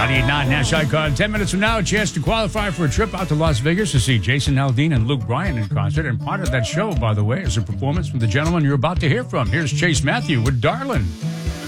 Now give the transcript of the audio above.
98.9 Nash Icon. 10 minutes from now, a chance to qualify for a trip out to Las Vegas to see Jason Aldean and Luke Bryan in concert. And part of that show, by the way, is a performance from the gentleman you're about to hear from. Here's Chase Matthew with Darlin'.